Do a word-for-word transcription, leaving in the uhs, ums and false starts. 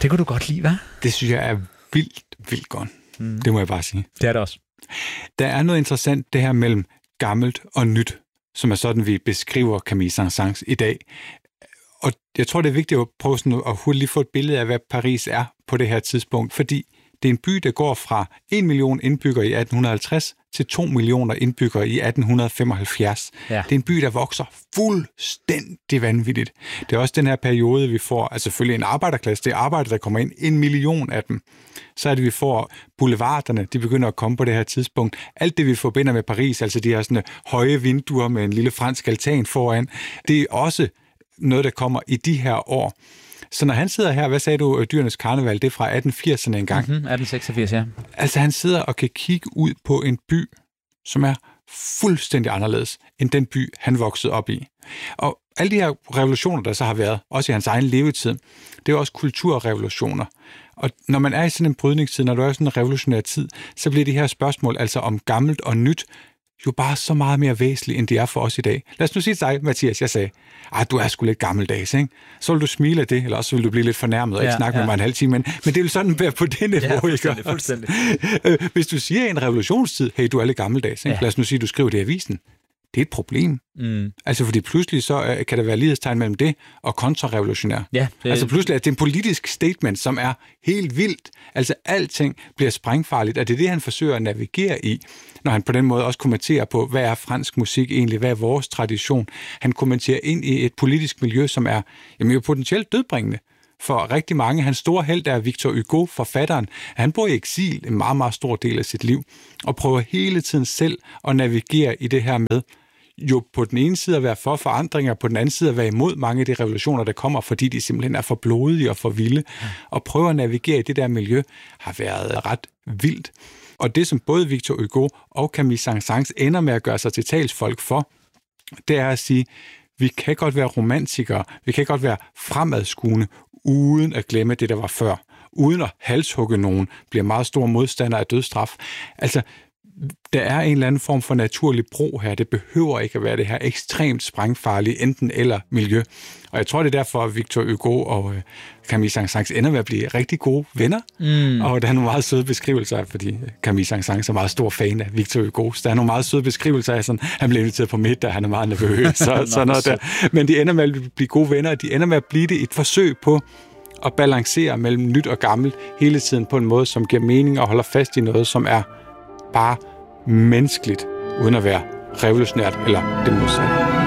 Det kunne du godt lide, hva'? Det synes jeg er vildt, vildt godt. Mm. Det må jeg bare sige. Det er det også. Der er noget interessant, det her mellem gammelt og nyt, som er sådan, vi beskriver Camille Saint-Saëns i dag. Og jeg tror, det er vigtigt at prøve sådan at hurtigt få et billede af, hvad Paris er på det her tidspunkt, fordi det er en by, der går fra en million indbyggere i atten halvtreds til to millioner indbyggere i atten femoghalvfjerds. Ja. Det er en by, der vokser fuldstændig vanvittigt. Det er også den her periode, vi får, altså selvfølgelig en arbejderklasse, det er arbejder, der kommer ind, en million af dem. Så er det, vi får boulevarderne, de begynder at komme på det her tidspunkt. Alt det, vi forbinder med Paris, altså de her sådan høje vinduer med en lille fransk altan foran, det er også noget, der kommer i de her år. Så når han sidder her, hvad sagde du, Dyrenes Karneval, det er fra atten firserne engang. Mm-hmm, atten seksogfirs, ja. Altså han sidder og kan kigge ud på en by, som er fuldstændig anderledes end den by, han voksede op i. Og alle de her revolutioner, der så har været, også i hans egen levetid, det er også kulturrevolutioner. Og når man er i sådan en brydningstid, når du er i sådan en revolutionær tid, så bliver de her spørgsmål, altså om gammelt og nyt, jo bare så meget mere væsentligt, end de er for os i dag. Lad os nu sige til dig, Mathias, jeg sagde, ah, du er sgu lidt gammeldags, ikke? Så vil du smile af det, eller også vil du blive lidt fornærmet og ikke ja, snakke ja. med mig en halv time, men, men det vil sådan være på det niveau, ja, fuldstændig, fuldstændig. Hvis du siger i en revolutionstid, hey, du er lidt gammeldags, ikke? Ja. Lad os nu sige, du skriver det i avisen. Det er et problem. Mm. Altså, fordi pludselig så uh, kan der være lighedstegn mellem det og kontrarevolutionær. Ja, det... Altså, pludselig er det en politisk statement, som er helt vildt. Altså, alting bliver sprængfarligt, og det er det, han forsøger at navigere i, når han på den måde også kommenterer på, hvad er fransk musik egentlig, hvad er vores tradition. Han kommenterer ind i et politisk miljø, som er jamen, jo potentielt dødbringende for rigtig mange. Hans store held er Victor Hugo, forfatteren. Han bor i eksil en meget, meget stor del af sit liv, og prøver hele tiden selv at navigere i det her med, jo på den ene side at være for forandringer, på den anden side at være imod mange af de revolutioner, der kommer, fordi de simpelthen er for blodige og for vilde, og prøve at navigere i det der miljø, har været ret vildt. Og det, som både Victor Hugo og Camille Saint-Saëns ender med at gøre sig til talsfolk for, det er at sige, vi kan godt være romantikere, vi kan godt være fremadskuende, uden at glemme det, der var før, uden at halshugge nogen, bliver meget store modstandere af dødsstraf. Altså, der er en eller anden form for naturlig bro her. Det behøver ikke at være det her ekstremt sprængfarlige enten eller miljø. Og jeg tror, det er derfor, at Victor Hugo og Camille Saint-Saëns ender med at blive rigtig gode venner. Mm. Og der er nogle meget søde beskrivelser, fordi Camille Saint-Saëns er meget stor fan af Victor Hugo. Så der er nogle meget søde beskrivelser af, sådan, han bliver inviteret på middag, han er meget nervøs. Så, sådan noget der. Men de ender med at blive gode venner, og de ender med at blive det et forsøg på at balancere mellem nyt og gammelt hele tiden på en måde, som giver mening og holder fast i noget, som er bare menneskeligt, uden at være revolutionært eller det modsatte.